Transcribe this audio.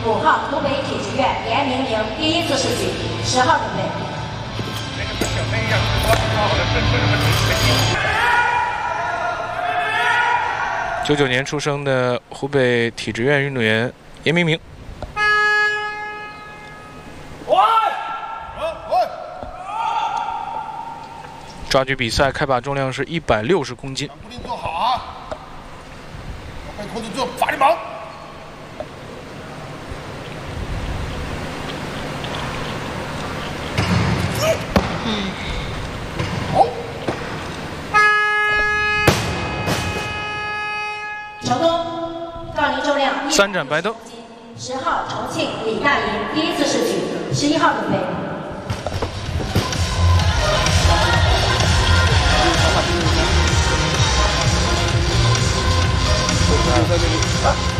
5号湖北体职院严明明第一次试举，10号准备。 99年出生的湖北体职院运动员严明明。抓举比赛开把重量是160公斤。 固定做好啊！被控制住，发力猛。好。 成功，杠铃重量 3盏白灯。 10号重庆李大银第一次试举，11号准备。 在这里。